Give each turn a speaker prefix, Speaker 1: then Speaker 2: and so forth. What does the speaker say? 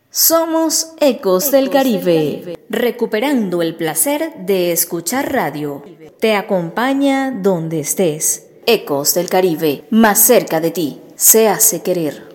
Speaker 1: Somos Ecos del Caribe, recuperando el placer de escuchar radio. Te acompaña donde estés. Ecos del Caribe, más cerca de ti, se hace querer.